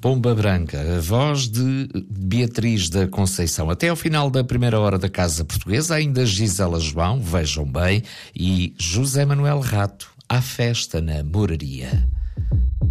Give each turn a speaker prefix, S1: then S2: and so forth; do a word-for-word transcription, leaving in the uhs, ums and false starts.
S1: Pomba Branca, a voz de Beatriz da Conceição. Até ao final da primeira hora da Casa Portuguesa, ainda Gisela João, vejam bem, e José Manuel Rato, à festa na Moraria.